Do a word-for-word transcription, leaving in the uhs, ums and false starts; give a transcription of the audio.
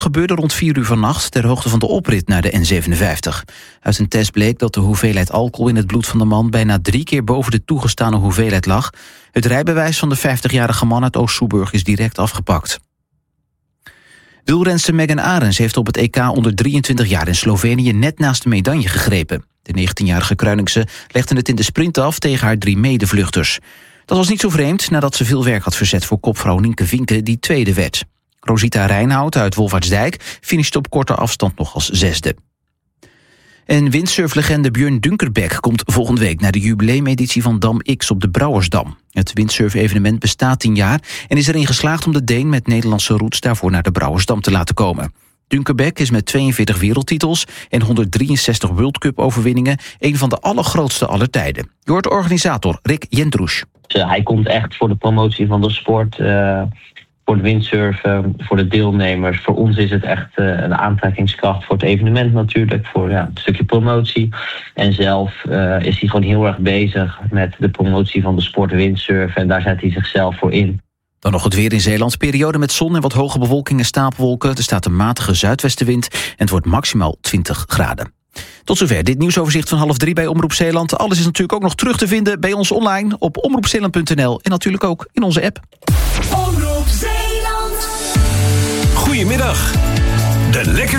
Gebeurde rond vier uur vannacht ter hoogte van de oprit naar de N zevenenvijftig. Uit een test bleek dat de hoeveelheid alcohol in het bloed van de man bijna drie keer boven de toegestane hoeveelheid lag. Het rijbewijs van de vijftigjarige man uit Oost-Soeburg is direct afgepakt. Wielrenster Megan Arens heeft op het E K onder drieëntwintig jaar in Slovenië net naast de medaille gegrepen. De negentienjarige Kruiningse legde het in de sprint af tegen haar drie medevluchters. Dat was niet zo vreemd nadat ze veel werk had verzet voor kopvrouw Nienke Vinke die tweede werd. Rosita Rijnhout uit Wolvaartsdijk finishte op korte afstand nog als zesde. En windsurflegende Björn Dunkerbeck komt volgende week naar de jubileumeditie van Dam X op de Brouwersdam. Het windsurf-evenement bestaat tien jaar en is erin geslaagd om de Deen met Nederlandse roots daarvoor naar de Brouwersdam te laten komen. Dunkerbeck is met tweeënveertig wereldtitels en honderddrieënzestig World Cup-overwinningen een van de allergrootste aller tijden. Je hoort organisator Rick Jendroes. Uh, hij komt echt voor de promotie van de sport, uh, voor het windsurfen, voor de deelnemers. Voor ons is het echt uh, een aantrekkingskracht voor het evenement natuurlijk, voor ja, een stukje promotie. En zelf uh, is hij gewoon heel erg bezig met de promotie van de sport windsurfen en daar zet hij zichzelf voor in. Dan nog het weer in Zeeland. Periode met zon en wat hoge bewolking en stapelwolken. Er staat een matige zuidwestenwind en het wordt maximaal twintig graden. Tot zover dit nieuwsoverzicht van half drie bij Omroep Zeeland. Alles is natuurlijk ook nog terug te vinden bij ons online op omroep zeeland punt n l en natuurlijk ook in onze app. Omroep Zeeland. Goedemiddag. De lekkerste